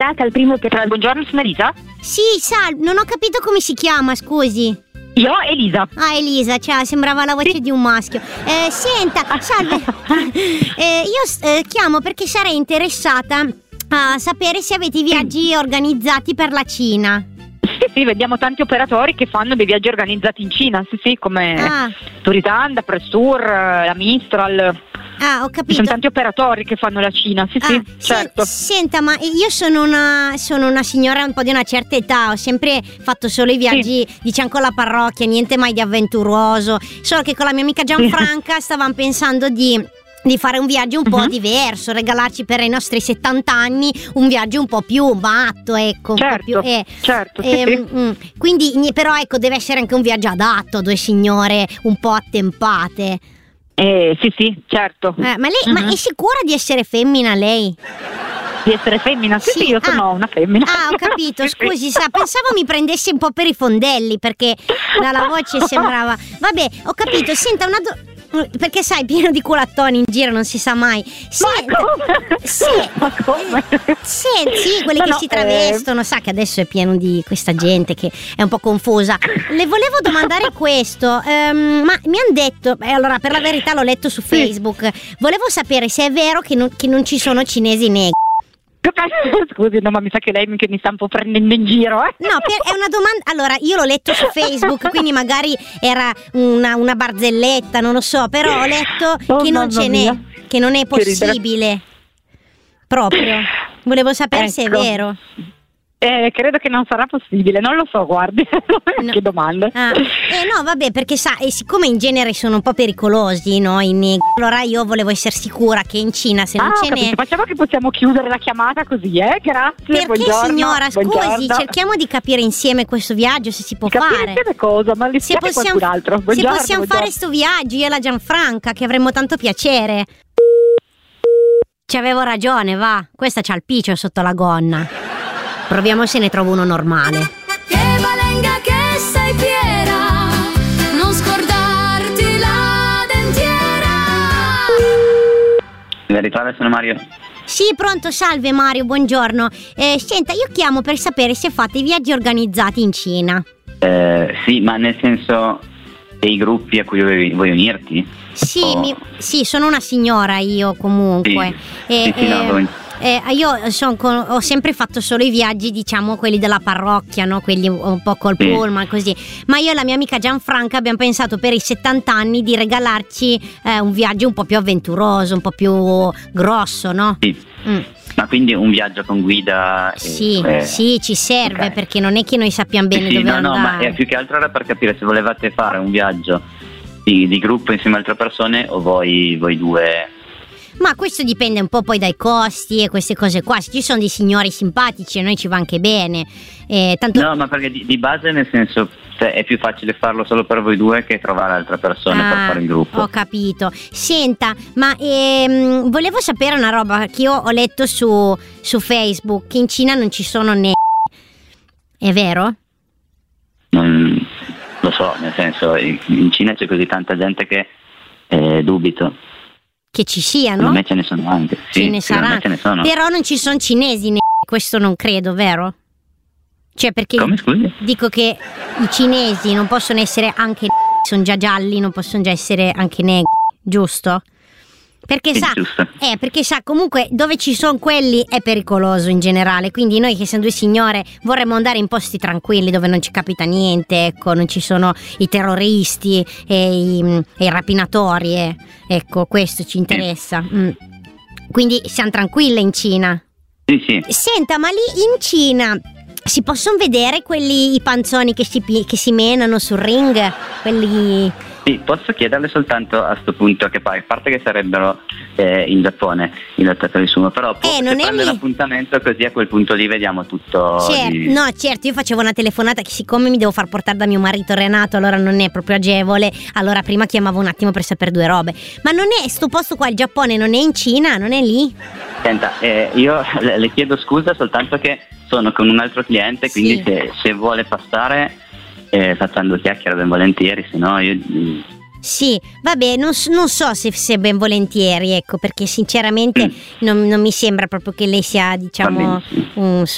collegata al primo per... Buongiorno, sono Elisa. Sì, salve, non ho capito come si chiama, scusi. Io, Elisa. Ah, Elisa, cioè, sembrava la voce di un maschio. Senta, salve. Io chiamo perché sarei interessata a sapere se avete i viaggi organizzati per la Cina. Sì, vediamo tanti operatori che fanno dei viaggi organizzati in Cina, sì, come Turitanda, Press Tour, la Mistral. Ah, ho capito. Ci sono tanti operatori che fanno la Cina, sì, certo. Senta, ma io sono una signora un po' di una certa età, ho sempre fatto solo i viaggi, diciamo, con la parrocchia, niente mai di avventuroso. Solo che con la mia amica Gianfranca stavamo pensando di fare un viaggio un po' diverso, regalarci per i nostri 70 anni un viaggio un po' più matto, ecco. Certo, un po' più, certo. Quindi, però ecco, deve essere anche un viaggio adatto a due signore un po' attempate. Sì, certo. Ma lei ma è sicura di essere femmina lei? Di essere femmina? Sì, io sono una femmina. Ah, ho capito, scusi, pensavo mi prendesse un po' per i fondelli, perché dalla voce sembrava... Vabbè, ho capito, senta perché sai, pieno di culattoni in giro, non si sa mai. Ma come? Sì, quelli che si travestono, sa che adesso è pieno di questa gente che è un po' confusa. Le volevo domandare questo, ma mi hanno detto, allora per la verità l'ho letto su Facebook, volevo sapere se è vero che non ci sono cinesi negri. Scusi, no, ma mi sa che lei mi sta un po' prendendo in giro, No, è una domanda. Allora, io l'ho letto su Facebook, quindi magari era una barzelletta, non lo so, però ho letto che non ce n'è, che non è possibile. Proprio. Volevo sapere se è vero. Credo che non sarà possibile, non lo so, guardi. No. Che domande. No, vabbè, perché siccome in genere sono un po' pericolosi, no, i negri, allora io volevo essere sicura che in Cina se non ce n'è. Facciamo che possiamo chiudere la chiamata così, grazie. Perché buongiorno, signora, scusi, buongiorno. Cerchiamo di capire insieme questo viaggio, se si può fare. Capire cosa, ma li spiega qualcun altro. Buongiorno, se possiamo fare sto viaggio, io e la Gianfranca, che avremmo tanto piacere. Ci avevo ragione, va. Questa c'ha il piccio sotto la gonna. Proviamo se ne trovo uno normale. Che valenga che sei fiera, non scordarti la dentiera. Verità, sono Mario. Sì, pronto, salve Mario, buongiorno. Senta, io chiamo per sapere se fate i viaggi organizzati in Cina. Sì, ma nel senso dei gruppi a cui vuoi unirti? Sì, sono una signora io comunque. Io ho sempre fatto solo i viaggi, diciamo, quelli della parrocchia, no? Quelli un po' col pullman, così. Ma io e la mia amica Gianfranca abbiamo pensato per i 70 anni di regalarci un viaggio un po' più avventuroso, un po' più grosso, no? Sì. Ma quindi un viaggio con guida? Sì, ci serve, okay. Perché non è che noi sappiamo bene dove andare. No, ma più che altro era per capire se volevate fare un viaggio di gruppo insieme a altre persone o voi due. Ma questo dipende un po' poi dai costi e queste cose qua. Se ci sono dei signori simpatici a noi ci va anche bene. No, ma perché di base, nel senso, è più facile farlo solo per voi due che trovare altre persone per fare il gruppo. Ho capito. Senta, ma volevo sapere una roba che io ho letto su Facebook, che in Cina non ci sono negri. È vero? Non lo so, nel senso, in Cina c'è così tanta gente che dubito che ci siano. Secondo me ce ne sono anche. Sì, ce ne saranno. Ce ne sono. Però non ci sono cinesi, questo non credo, vero? Cioè, perché come, scusi? Dico che i cinesi non possono essere anche sono già gialli, non possono già essere anche negri, giusto? Perché perché comunque dove ci sono quelli è pericoloso in generale, quindi noi che siamo due signore vorremmo andare in posti tranquilli dove non ci capita niente, ecco, non ci sono i terroristi e i rapinatori, ecco, questo ci interessa. Quindi siamo tranquille in Cina. Sì. Senta, ma lì in Cina si possono vedere i panzoni che si menano sul ring, quelli... Sì, posso chiederle soltanto a sto punto, che a parte che sarebbero in Giappone in lottatori di sumo, però non è prendere l'appuntamento così a quel punto lì vediamo tutto. Certo, io facevo una telefonata che siccome mi devo far portare da mio marito Renato, allora non è proprio agevole, allora prima chiamavo un attimo per sapere due robe. Ma non è sto posto qua, il Giappone non è in Cina, non è lì? Senta, io le chiedo scusa soltanto che sono con un altro cliente, quindi se vuole passare facendo chiacchiere ben volentieri, se no io... Sì, vabbè, non so se ben volentieri, ecco, perché sinceramente non mi sembra proprio che lei sia, diciamo,